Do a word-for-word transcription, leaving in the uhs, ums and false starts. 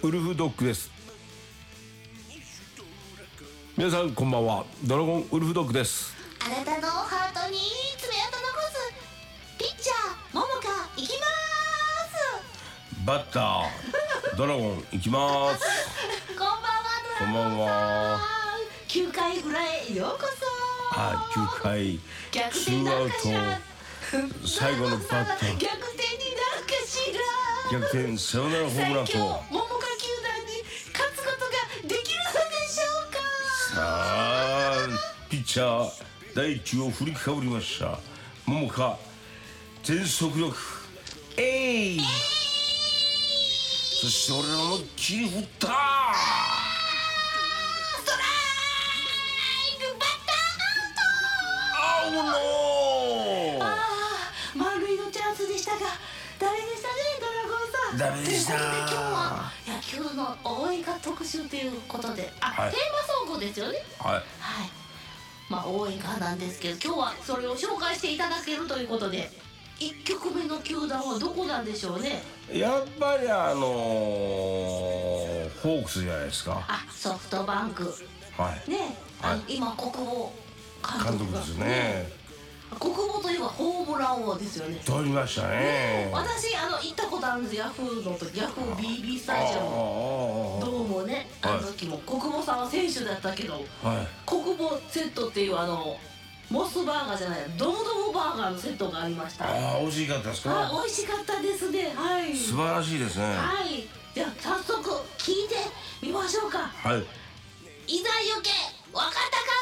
ウルフドッグです。皆さんこんばんは。ドラゴンウルフドッグです。 あなたのハートに爪痕残すピッチャーももかいきまーす。 バッタードラゴン行きます。 こんばんはドラゴンさん。 こんばんは。 きゅうかい裏へようこそ。 あ、きゅうかい逆ツーアウ転なんかしら。 ト最後のバッター逆転になるかしら。 逆転サヨナラホームランと最強桃花球団に勝つことができるのでしょうか。 さあピッチャー第一球を振りかぶりました。桃花全速力えい、そして俺は思いっきり振ったストライクバッターアウト。 アウト。 ああ、満塁のチャンスでしたが誰でしたね、ドラゴンさん。 ダメでした。 ということで今日は野球の応援歌特集ということで、あ、 はい、 テーマソングですよね。 はい、 はい。まあ応援歌なんですけど、今日はそれを紹介していただけるということで、いっきょくめの球団はどこなんでしょうね。 やっぱりあのー、ホークスじゃないですか。 あ、ソフトバンク。 はいね、あの、はい、今国保監督が監督ですね。 国保といえばホームラン王ですよね。 取りましたね。 私あの行ったことあるんです。ヤフーの時、ヤフー ビービー スタジアムどうもね、あの時も国保さんは選手だったけど、はい、国保セットっていうあのモスバーガーじゃないドムドムバーガーのセットがありました。 ああ、美味しかったですか。 あ、美味しかったですね。はい、 素晴らしいですね。 はい、じゃあ早速聞いてみましょうか。 はい。 いざ行け若隆